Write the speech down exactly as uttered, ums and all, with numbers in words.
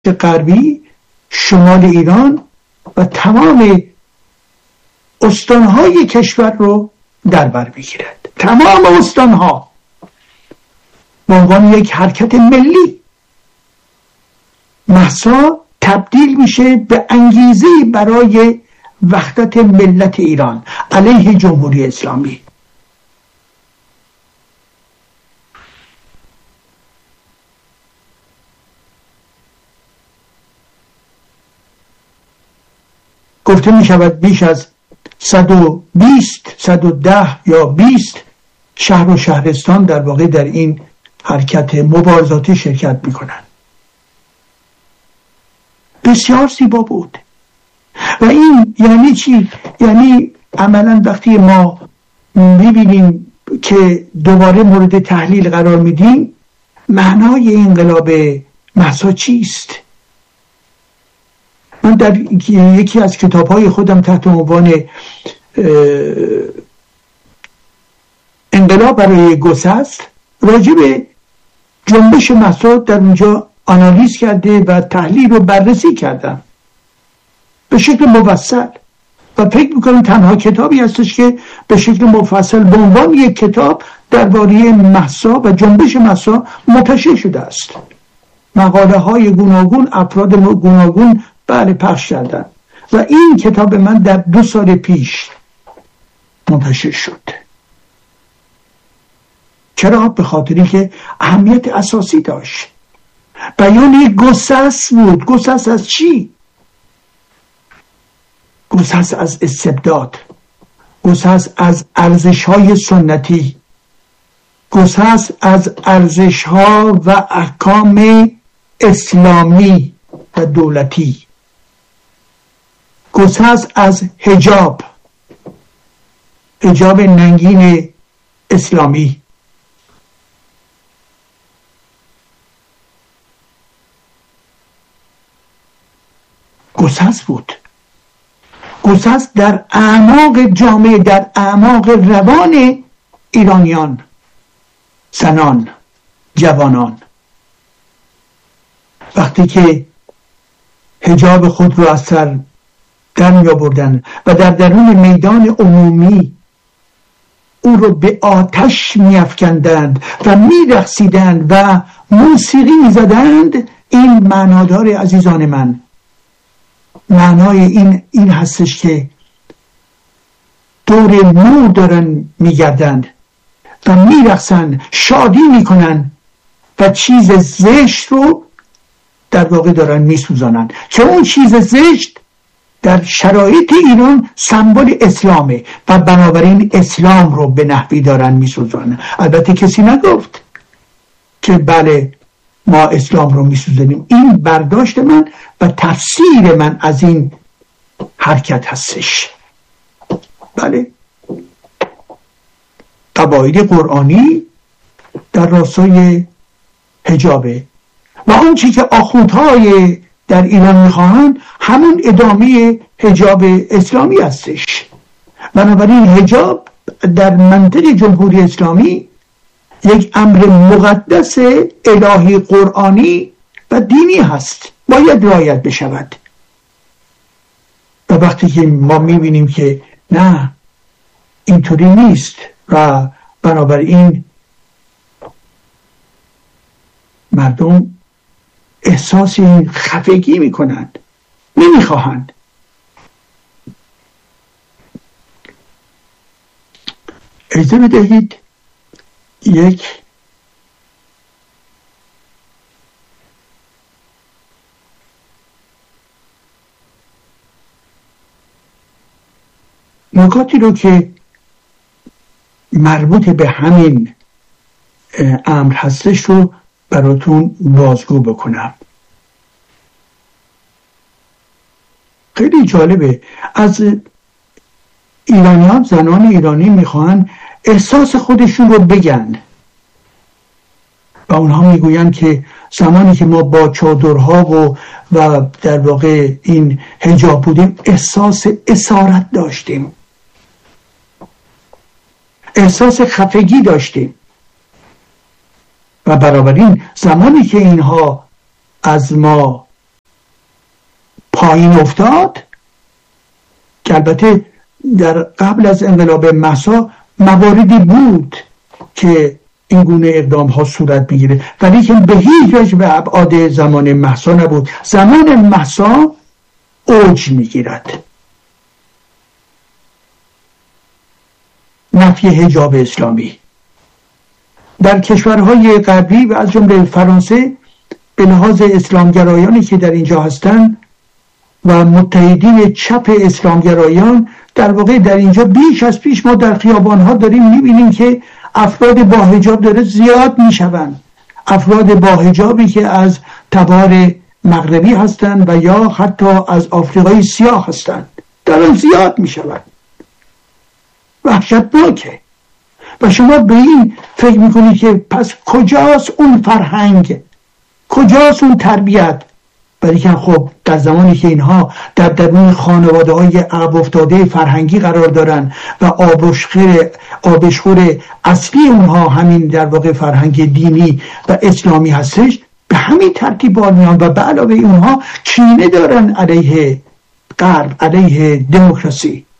غربی شمال ایران و تمام استانهای کشور رو در بر میگیرد. تمام استانها به عنوان یک حرکت ملی. مهسا تبدیل میشه به انگیزه برای وحدت ملت ایران علیه جمهوری اسلامی. گفته می شود بیش از صد و بیست صد و ده یا بیست شهر و شهرستان در واقع در این حرکت مبارزاتی شرکت می کنند. بسیار زیبا بود. و این یعنی چی؟ یعنی عملا وقتی ما میبینیم که دوباره مورد تحلیل قرار میدیم معنای انقلاب مهسا چیست؟ من در یکی از کتاب‌های خودم تحت عنوان انقلاب برای گسست راجع به جنبش مهسا در اونجا آنالیز کرده و تحلیل و بررسی کردم به شکل مفصل و فکر میکنم تنها کتابی هستش که به شکل مفصل به عنوان یک کتاب درباره مهسا و جنبش مهسا منتشر شده است. مقاله های گوناگون، افراد گوناگون بله پخش کردن و این کتاب من در دو سال پیش منتشر شد. چرا؟ به خاطری که اهمیت اساسی داشت. بیان یک گسست بود. گسست از چی؟ گسست از استبداد، گسست از ارزش‌های سنتی، گسست از ارزش‌ها و احکام اسلامی و دولتی، گسست از حجاب، حجاب ننگین اسلامی، گسست بود. گسست در اعماق جامعه، در اعماق روان ایرانیان، زنان، جوانان. وقتی که حجاب خود رو از سر در می آوردن و در درون میدان عمومی او رو به آتش می افکندند و می رقصیدند و موسیقی می زدند، این معنادار عزیزان من، معنای این این هستش که دور نور دارن میگردند و میرقصن، شادی میکنن و چیز زشت رو در واقع دارن میسوزانن که اون چیز زشت در شرایط ایران سمبل اسلامه و بنابراین اسلام رو به نحوی دارن میسوزانن. البته کسی نگفت که بله ما اسلام رو میسوزنیم. این برداشت من و تفسیر من از این حرکت هستش. بله قواعد قرآنی در راستای حجابه و اون چی که آخوندهای در ایران میخواهند همون ادامه حجاب اسلامی هستش. بنابراین حجاب در منطق جمهوری اسلامی یک امر مقدس الهی قرآنی و دینی هست، باید رعایت بشود. و وقتی که ما میبینیم که نه اینطوری نیست و بنابراین مردم احساس خفگی میکنند، نمیخواهند. اجازه بدهید یک نکاتی رو که مربوط به همین امر هستش رو براتون بازگو بکنم. خیلی جالبه. از ایرانیان، زنان ایرانی میخوان احساس خودشون رو بگن و اونها میگوین که زمانی که ما با چادرها و و در واقع این حجاب بودیم احساس اسارت داشتیم، احساس خفگی داشتیم و بنابراین زمانی که اینها از ما پایین افتاد، که البته در قبل از انقلاب مهسا مواردی بود که این گونه اقدام ها صورت میگیره، ولی که به هیچ وجه به ابعاد زمان مهسا نبود. زمان مهسا اوج میگیرد نفی حجاب اسلامی در کشورهای غربی و از جمله فرانسه. به لحاظ اسلامگرایانی که در اینجا هستند و متحدین چپ اسلامگرایان، در واقع در اینجا بیش از پیش ما در خیابانها داریم میبینیم که افراد با حجاب داره زیاد میشوند. افراد با حجابی که از تبار مغربی هستند و یا حتی از آفریقای سیاه هستند دارن زیاد میشوند. وحشتناکه. و شما به این فکر میکنید که پس کجاست اون فرهنگ، کجاست اون تربیت؟ ولیکن خب در زمانی که اینها در درون خانواده های عقب افتاده فرهنگی قرار دارن و آبشخور آبشخور اصلی اونها همین در واقع فرهنگ دینی و اسلامی هستش، به همین ترتیب بار میان و به علاوه اونها کینه دارن علیه غرب، علیه دموکراسی.